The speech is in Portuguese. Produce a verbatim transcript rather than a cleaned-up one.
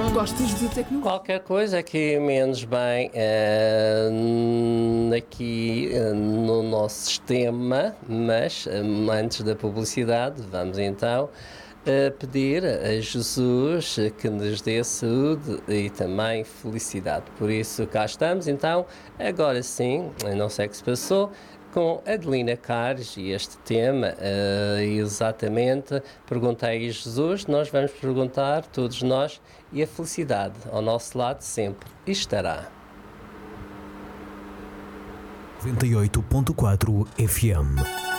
Gostas de tecnologia? Qualquer coisa que menos bem eh, aqui eh, no nosso sistema, mas eh, antes da publicidade, vamos então eh, pedir a Jesus que nos dê saúde e também felicidade. Por isso cá estamos, então, agora sim, não sei o que se passou, com Adelina Cares e este tema, uh, exatamente, perguntei a Jesus, nós vamos perguntar, todos nós, e a felicidade ao nosso lado sempre estará. noventa e oito ponto quatro F M